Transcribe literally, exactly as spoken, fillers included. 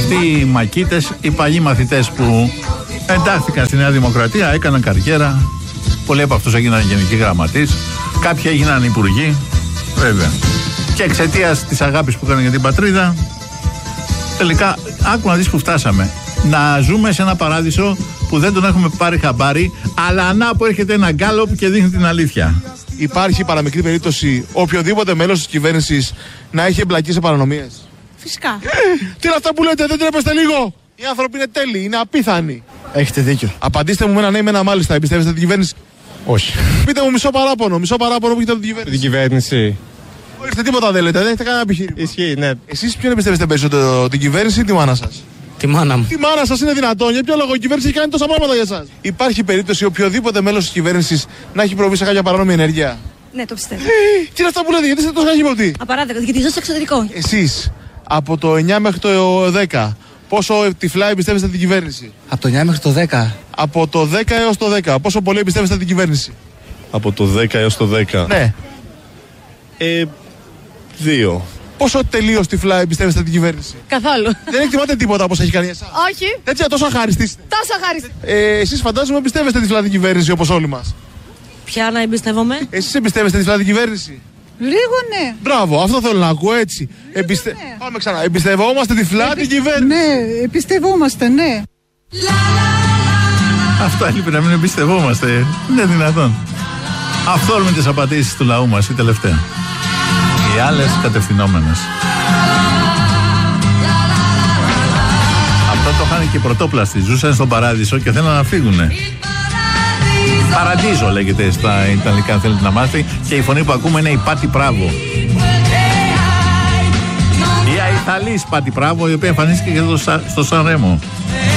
αυτοί οι μακίτες, οι παλιοί μαθητές που εντάχθηκαν στη Νέα Δημοκρατία, έκαναν καριέρα. Πολλοί από αυτούς έγιναν γενικοί γραμματείς, κάποιοι έγιναν υπουργοί, βέβαια. Και εξαιτίας της αγάπης που έκαναν για την πατρίδα, τελικά, άκου να δεις που φτάσαμε. Να ζούμε σε ένα παράδεισο που δεν τον έχουμε πάρει χαμπάρι, αλλά να που έρχεται ένα γκάλοπ και δείχνει την αλήθεια. Υπάρχει παραμικρή περίπτωση οποιοδήποτε μέλος της κυβέρνησης να έχει εμπλακεί σε παρανομίες? Φυσικά. Ε, τι είναι αυτά που λέτε, δεν τρέπεστε λίγο? Οι άνθρωποι είναι τέλειοι, είναι απίθανοι. Έχετε δίκιο. Απαντήστε μου με ένα ναι ή με ένα μάλιστα. Εμπιστεύεστε την κυβέρνηση? Όχι. Πείτε μου μισό παράπονο, μισό παράπονο που έχετε από την κυβέρνηση. Την κυβέρνηση. Όχι, τίποτα δεν λέτε, δεν έχετε κανένα επιχείρημα. Ισχύει, ναι. Εσείς ποιον εμπιστεύεστε περισσότερο, την κυβέρνηση ή τη μάνα σας? Τη μάνα μου. Τη μάνα σας είναι δυνατόν? Για ποιο λόγο? Η κυβέρνηση έχει κάνει τόσα πράγματα για εσάς. Υπάρχει περίπτωση οποιοδήποτε μέλος της κυβέρνησης να έχει προβεί σε κάποια παράνομη ενέργεια? Ναι, το πιστεύω. Τι είναι αυτά που λέτε, γιατί είστε τόσο καχύποπτοι? Απαράδεκτο, γιατί ζω στο εξωτερικό. Εσείς από το εννιά μέχρι το δέκα, πόσο τυφλά εμπιστεύεστε την κυβέρνηση? Από το εννιά μέχρι το δέκα. Από το δέκα έως το δέκα, πόσο πολύ εμπιστεύεστε την κυβέρνηση? Από το δέκα έως το δέκα. Ναι. Ε, δύο. Πόσο τελείως τυφλά εμπιστεύεστε την κυβέρνηση? Καθόλου. Δεν εκτιμάτε τίποτα όπως έχει κάνει εσάς? Όχι. Έτσι, τόσο αχάριστοι είστε. Τόσο χάρη. Ε, εσείς φαντάζομαι εμπιστεύεστε τυφλά την κυβέρνηση όπως όλοι μας. Ποια να εμπιστεύομαι? Εσείς εμπιστεύεστε τυφλά την κυβέρνηση? Λίγο ναι. Μπράβο, αυτό θέλω να ακούω, έτσι. Εμπιστε... ναι. Πάμε ξανά. Εμπιστευόμαστε τυφλά Επι... την κυβέρνηση? Ναι, εμπιστευόμαστε, ναι. Αυτά έλειπε να μην εμπιστευόμαστε. Είναι δυνατόν. Αυθόρμητες απαντήσεις του λαού μας, η τελευταία. Οι άλλες κατευθυνόμενες. Αυτό το είχαν και οι πρωτόπλαστοι. Ζούσαν στον παράδεισο και θέλαν να φύγουνε. Παραντίζο λέγεται στα Ιταλικά, αν θέλετε να μάθει. Και η φωνή που ακούμε είναι η Πάτη Πράβο. Η Αϊθαλής Πάτη Πράβο, η οποία εμφανίστηκε και στο Σαν Ρέμο.